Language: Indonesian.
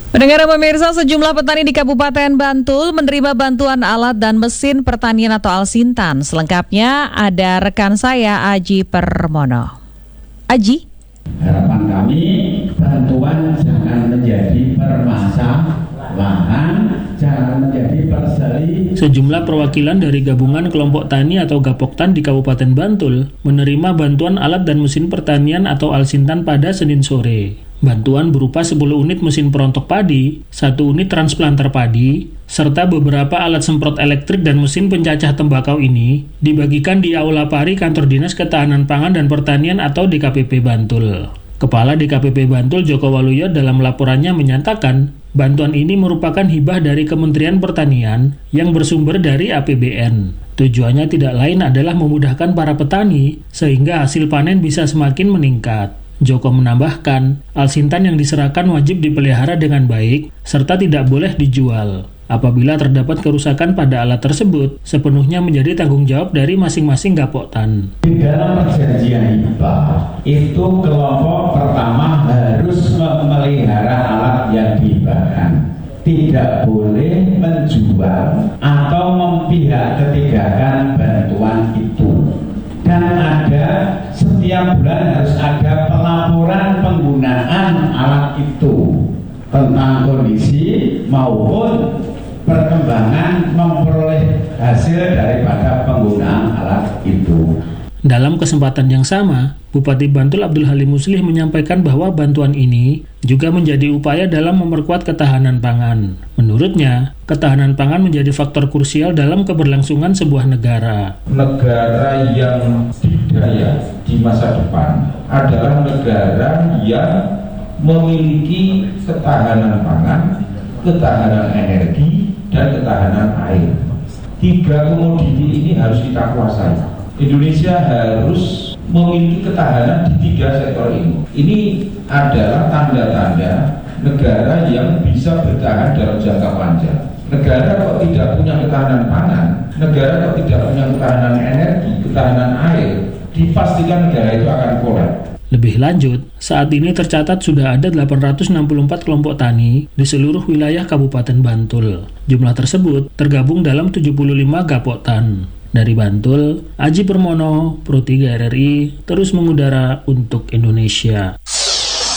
Pendengar pemirsa, sejumlah petani di Kabupaten Bantul menerima bantuan alat dan mesin pertanian atau Alsintan. Selengkapnya ada rekan saya Aji Permono. Aji? Harapan kami bantuan jangan menjadi permasalahan, jangan menjadi perseli. Sejumlah perwakilan dari gabungan kelompok tani atau Gapoktan di Kabupaten Bantul menerima bantuan alat dan mesin pertanian atau Alsintan pada Senin sore. Bantuan berupa 10 unit mesin perontok padi, 1 unit transplanter padi, serta beberapa alat semprot elektrik dan mesin pencacah tembakau ini dibagikan di Aula Pari Kantor Dinas Ketahanan Pangan dan Pertanian atau DKPP Bantul. Kepala DKPP Bantul Joko Waluyo dalam laporannya menyatakan bantuan ini merupakan hibah dari Kementerian Pertanian yang bersumber dari APBN. Tujuannya tidak lain adalah memudahkan para petani sehingga hasil panen bisa semakin meningkat. Joko menambahkan, Alsintan yang diserahkan wajib dipelihara dengan baik serta tidak boleh dijual. Apabila terdapat kerusakan pada alat tersebut, sepenuhnya menjadi tanggung jawab dari masing-masing Gapoktan. Di dalam perjanjian hibah, itu kelompok pertama harus memelihara alat yang dihibahkan. Tidak boleh menjual atau memihak ketigakan bantuan itu. Dan ada setiap bulan harus ada pelaporan penggunaan alat itu tentang kondisi maupun perkembangan memperoleh hasil daripada penggunaan alat itu. Dalam kesempatan yang sama, Bupati Bantul Abdul Halim Muslih menyampaikan bahwa bantuan ini juga menjadi upaya dalam memperkuat ketahanan pangan. Menurutnya, ketahanan pangan menjadi faktor krusial dalam keberlangsungan sebuah negara. Negara yang berdaya di masa depan adalah negara yang memiliki ketahanan pangan, ketahanan energi, dan ketahanan air. 3 komoditi ini harus kita kuasai. Indonesia harus memiliki ketahanan di 3 sektor ini. Ini adalah tanda-tanda negara yang bisa bertahan dalam jangka panjang. Negara kok tidak punya ketahanan pangan, negara kok tidak punya ketahanan energi, ketahanan air, dipastikan negara itu akan kolaps. Lebih lanjut, saat ini tercatat sudah ada 864 kelompok tani di seluruh wilayah Kabupaten Bantul. Jumlah tersebut tergabung dalam 75 Gapoktan. Dari Bantul, Aji Permono, Pro 3 RRI, terus mengudara untuk Indonesia.